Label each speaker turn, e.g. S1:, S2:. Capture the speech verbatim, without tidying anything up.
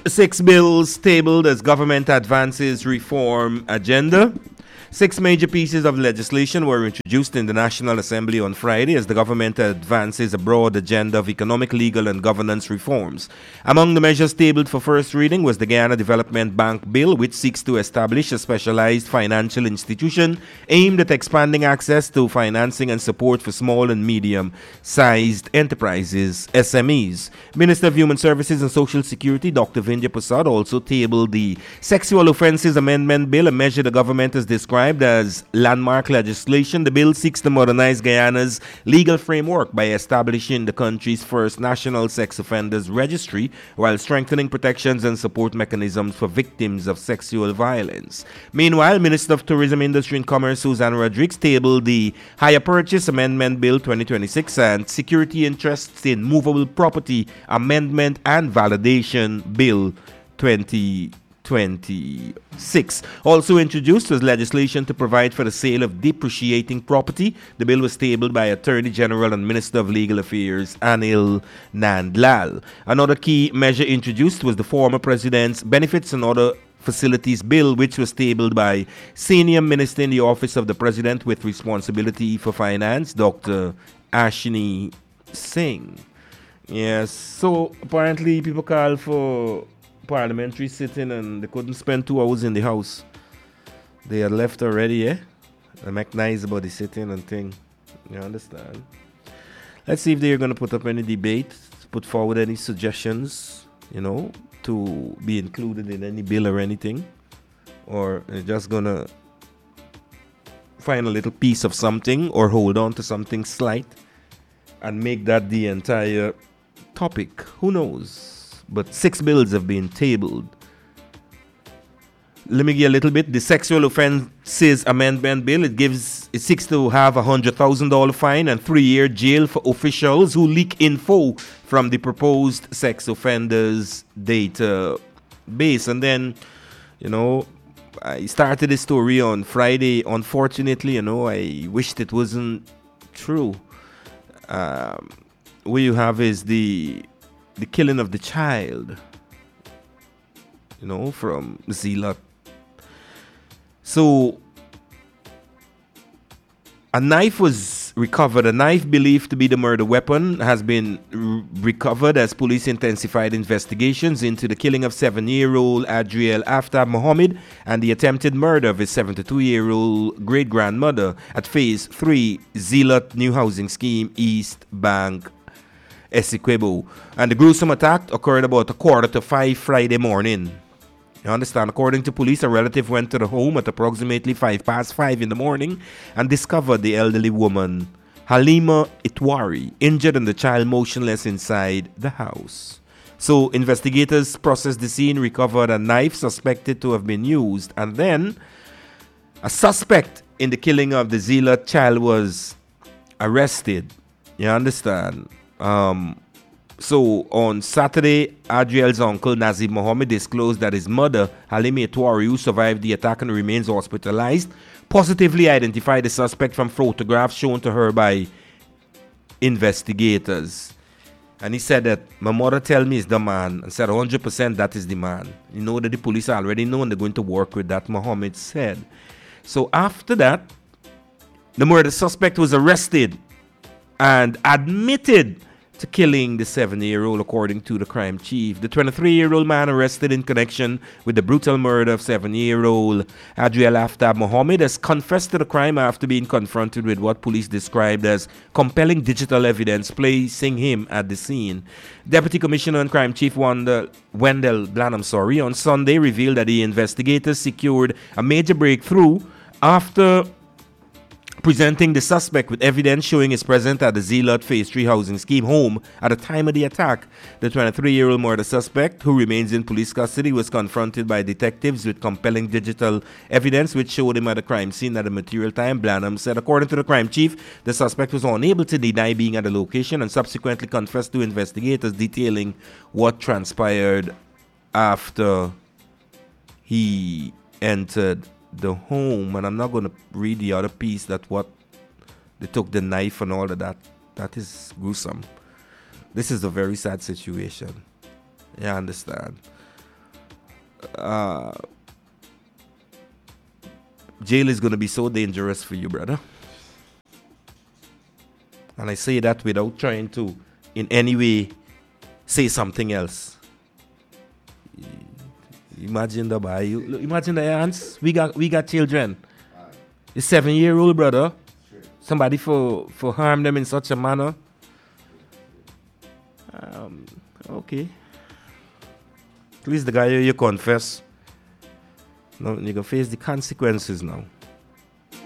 S1: Six bills tabled as government advances reform agenda. Six major pieces of legislation were introduced in the National Assembly on Friday as the government advances a broad agenda of economic, legal, and governance reforms. Among the measures tabled for first reading was the Guyana Development Bank Bill, which seeks to establish a specialized financial institution aimed at expanding access to financing and support for small and medium-sized enterprises, S M Es. Minister of Human Services and Social Security, Doctor Vindya Prasad, also tabled the Sexual Offences Amendment Bill, a measure the government has described as landmark legislation. The bill seeks to modernize Guyana's legal framework by establishing the country's first national sex offenders registry while strengthening protections and support mechanisms for victims of sexual violence. Meanwhile, Minister of Tourism, Industry and Commerce Susan Rodriguez tabled the Hire Purchase Amendment Bill twenty twenty-six and Security Interests in Movable Property Amendment and Validation Bill twenty twenty-six. Also introduced was legislation to provide for the sale of depreciating property. The bill was tabled by Attorney General and Minister of Legal Affairs Anil Nandlal. Another key measure introduced was the former President's Benefits and Other Facilities Bill, which was tabled by Senior Minister in the Office of the President with responsibility for finance, Doctor Ashini Singh. Yes, so apparently people call for parliamentary sitting and they couldn't spend two hours in the house. They had left already, eh? They make nice about the sitting and thing. You understand? Let's see if they're going to put up any debate, put forward any suggestions, you know, to be included in any bill or anything. Or they're just going to find a little piece of something or hold on to something slight and make that the entire topic. Who knows? But six bills have been tabled. Let me give you a little bit. The Sexual Offences Amendment Bill, it gives it seeks to have a one hundred thousand dollars fine and three-year jail for officials who leak info from the proposed sex offenders database. And then, you know, I started this story on Friday. Unfortunately, you know, I wished it wasn't true. Um, what you have is the the killing of the child, you know, from Zealot. So a knife was recovered. A knife believed to be the murder weapon has been r- recovered as police intensified investigations into the killing of seven-year-old Adriel Aftab Mohammed and the attempted murder of his seventy-two-year-old great-grandmother at Phase three Zealot New Housing Scheme, East Bank, Essequibo. And the gruesome attack occurred about a quarter to five Friday morning. You understand? According to police, a relative went to the home at approximately five past five in the morning and discovered the elderly woman, Halima Itwari, injured and the child motionless inside the house. So investigators processed the scene, recovered a knife suspected to have been used, and then a suspect in the killing of the Zealot child was arrested. You understand? Um, so on Saturday, Adriel's uncle Nazib Mohammed disclosed that his mother, Halima Itwari, who survived the attack and remains hospitalized, positively identified the suspect from photographs shown to her by investigators. And he said that my mother tell me is the man, and said one hundred percent that is the man. You know that the police already know and they're going to work with that, Mohammed said. So after that, the murder suspect was arrested and admitted to killing the seven-year-old, according to the crime chief. The twenty-three-year-old man arrested in connection with the brutal murder of seven-year-old Adriel Aftab Mohammed has confessed to the crime after being confronted with what police described as compelling digital evidence, placing him at the scene. Deputy Commissioner and Crime Chief Wendell, Wendell Blanham sorry, on Sunday revealed that the investigators secured a major breakthrough after presenting the suspect with evidence showing his presence at the Zealot Phase three housing scheme home at the time of the attack. The twenty-three-year-old murder suspect, who remains in police custody, was confronted by detectives with compelling digital evidence which showed him at the crime scene at a material time. Blanham said, according to the crime chief, the suspect was unable to deny being at the location and subsequently confessed to investigators, detailing what transpired after he entered the home. And I'm not going to read the other piece, that what they took the knife and all of that. That is gruesome. This is a very sad situation. Yeah, I understand. uh, jail is going to be so dangerous for you, brother. And I say that without trying to, in any way, say something else. Imagine the boy. You, imagine the aunts. We got we got children. A seven-year-old brother. Somebody for for harm them in such a manner. Um, okay. At least the guy you confess. Now you can face the consequences now.